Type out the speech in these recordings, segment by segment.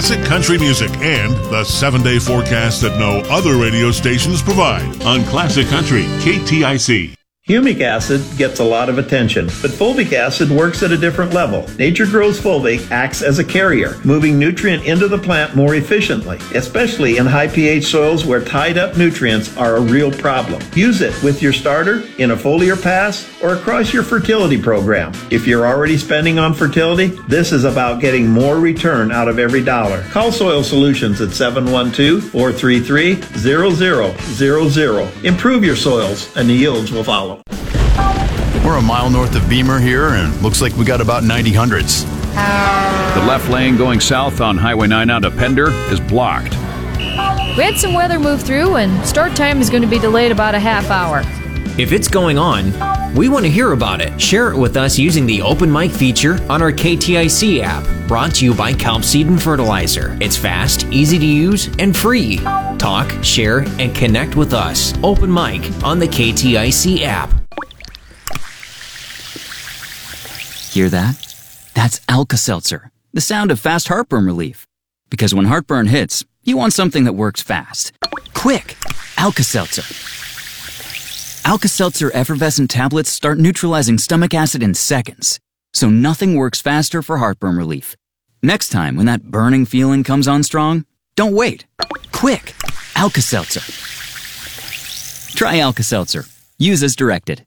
classic country music and the 7-day forecast that no other radio stations provide on Classic Country KTIC. Humic acid gets a lot of attention, but fulvic acid works at a different level. Nature Grows Fulvic acts as a carrier, moving nutrient into the plant more efficiently, especially in high pH soils where tied up nutrients are a real problem. Use it with your starter, in a foliar pass, or across your fertility program. If you're already spending on fertility, this is about getting more return out of every dollar. Call Soil Solutions at 712-433-0000. Improve your soils and the yields will follow. We're a mile north of Beamer here, and looks like we got about 90 hundredths. The left lane going south on Highway 9 out of Pender is blocked. We had some weather move through, and start time is going to be delayed about a half hour. If it's going on, we want to hear about it. Share it with us using the Open Mic feature on our KTIC app, brought to you by Kelp Seed and Fertilizer. It's fast, easy to use, and free. Talk, share, and connect with us. Open Mic on the KTIC app. Hear that? That's Alka-Seltzer, the sound of fast heartburn relief. Because when heartburn hits, you want something that works fast. Quick! Alka-Seltzer. Alka-Seltzer effervescent tablets start neutralizing stomach acid in seconds, so nothing works faster for heartburn relief. Next time, when that burning feeling comes on strong, don't wait. Quick! Alka-Seltzer. Try Alka-Seltzer. Use as directed.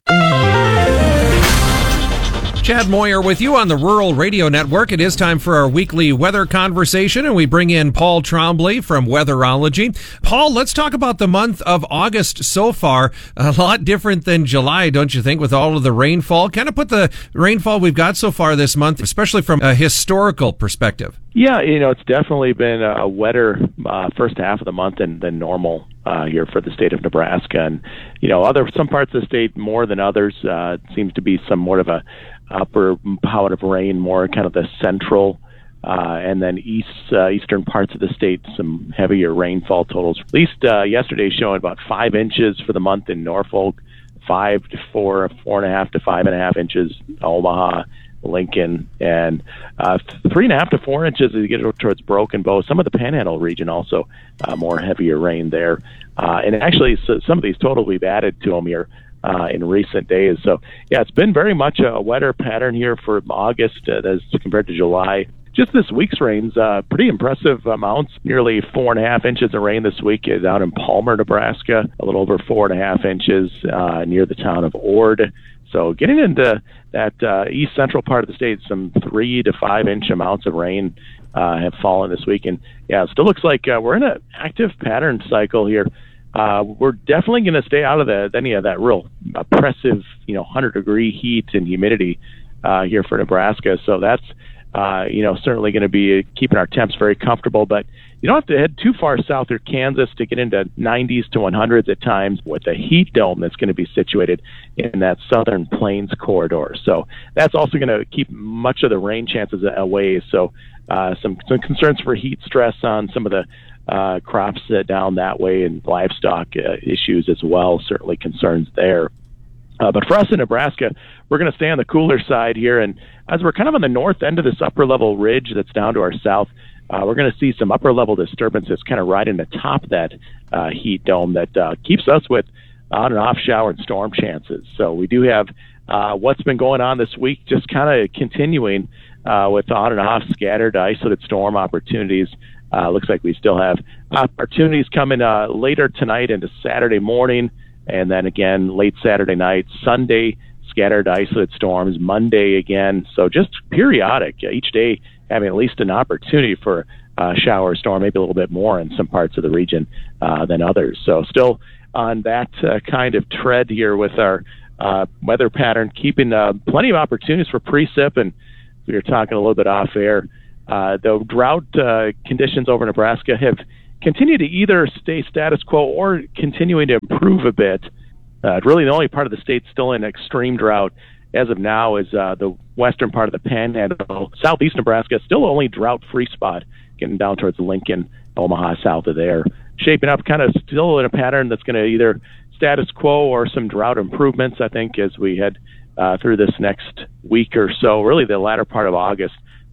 Chad Moyer with you on the Rural Radio Network. It is time for our weekly weather conversation, and we bring in Paul Trombley from Weatherology. Paul, let's talk about the month of August so far. A lot different than July, don't you think, with all of the rainfall? Kind of put the rainfall we've got so far this month, especially from a historical perspective. Yeah, it's definitely been a wetter first half of the month than normal here for the state of Nebraska. And, some parts of the state more than others. Seems to be somewhat of a upper pout of rain, more kind of the central and then eastern parts of the state, some heavier rainfall totals. At least yesterday showing about 5 inches for the month in Norfolk, 5 to 4, 4.5 to 5.5 inches Omaha, Lincoln, and 3.5 to 4 inches as you get towards Broken Bow. Some of the Panhandle region also more heavier rain there. And actually, some of these totals we've added to them here in recent days. So, yeah, it's been very much a wetter pattern here for August as compared to July. Just this week's rains, pretty impressive amounts, nearly 4.5 inches of rain this week out in Palmer, Nebraska, a little over 4.5 inches near the town of Ord. So getting into that east central part of the state, some 3 to 5 inch amounts of rain have fallen this week. And, yeah, it still looks like we're in an active pattern cycle here. We're definitely going to stay out of any of that real oppressive, 100-degree heat and humidity here for Nebraska. So that's, certainly going to be keeping our temps very comfortable. But you don't have to head too far south or Kansas to get into 90s to 100s at times with the heat dome that's going to be situated in that southern plains corridor. So that's also going to keep much of the rain chances away. So some concerns for heat stress on some of the crops down that way and livestock issues as well, certainly concerns there. But for us in Nebraska, we're going to stay on the cooler side here. And as we're kind of on the north end of this upper level ridge that's down to our south, we're going to see some upper level disturbances kind of right in the top of that heat dome that keeps us with on and off shower and storm chances. So we do have what's been going on this week just kind of continuing with on and off scattered isolated storm opportunities. Looks like we still have opportunities coming later tonight into Saturday morning, and then again late Saturday night, Sunday, scattered isolated storms, Monday again. So just periodic, each day having at least an opportunity for shower or storm, maybe a little bit more in some parts of the region than others. So still on that kind of tread here with our weather pattern, keeping plenty of opportunities for precip, and we were talking a little bit off air. The drought conditions over Nebraska have continued to either stay status quo or continuing to improve a bit. Really the only part of the state still in extreme drought as of now is the western part of the Panhandle. Southeast Nebraska still only drought-free spot, getting down towards Lincoln, Omaha, south of there. Shaping up kind of still in a pattern that's going to either status quo or some drought improvements, I think, as we head through this next week or so, really the latter part of August.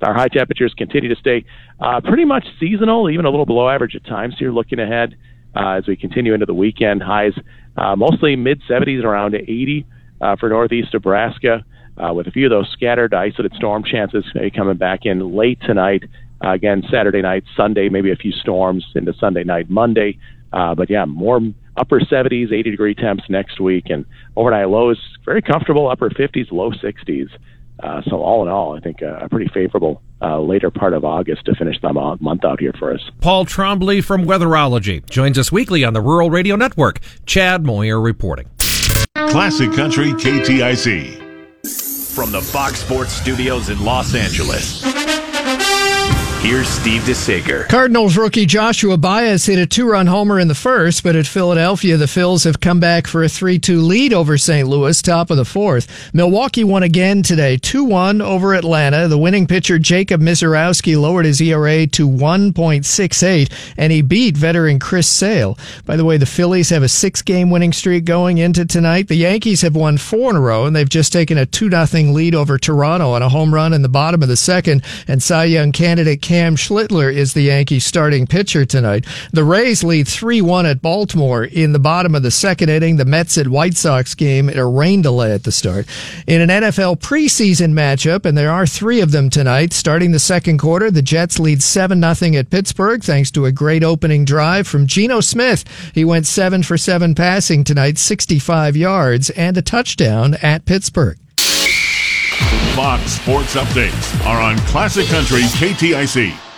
our high temperatures continue to stay pretty much seasonal, even a little below average at times. So you're looking ahead as we continue into the weekend. Highs mostly mid-70s, around 80 for northeast Nebraska, with a few of those scattered isolated storm chances maybe coming back in late tonight. Again, Saturday night, Sunday, maybe a few storms into Sunday night, Monday. But yeah, more upper 70s, 80-degree temps next week, and overnight lows very comfortable, upper 50s, low 60s. So all in all, I think a pretty favorable later part of August to finish the month out here for us. Paul Trombley from Weatherology joins us weekly on the Rural Radio Network. Chad Moyer reporting. Classic Country KTIC. From the Fox Sports Studios in Los Angeles, here's Steve DeSager. Cardinals rookie Joshua Baez hit a 2-run homer in the first, but at Philadelphia, the Phils have come back for a 3-2 lead over St. Louis, top of the fourth. Milwaukee won again today, 2-1 over Atlanta. The winning pitcher Jacob Misiorowski lowered his ERA to 1.68, and he beat veteran Chris Sale. By the way, the Phillies have a 6-game winning streak going into tonight. The Yankees have won 4 in a row, and they've just taken a 2-0 lead over Toronto on a home run in the bottom of the second, and Cy Young candidate Cam Schlittler is the Yankees' starting pitcher tonight. The Rays lead 3-1 at Baltimore in the bottom of the second inning. The Mets at White Sox game, a rain delay at the start. In an NFL preseason matchup, and there are 3 of them tonight, starting the second quarter, the Jets lead 7-0 at Pittsburgh thanks to a great opening drive from Geno Smith. He went 7 for 7 passing tonight, 65 yards, and a touchdown at Pittsburgh. Fox Sports Updates are on Classic Country KTIC.